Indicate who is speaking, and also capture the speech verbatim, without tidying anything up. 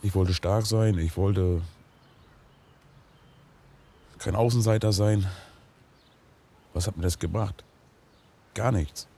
Speaker 1: Ich wollte stark sein, ich wollte kein Außenseiter sein. Was hat mir das gebracht? Gar nichts.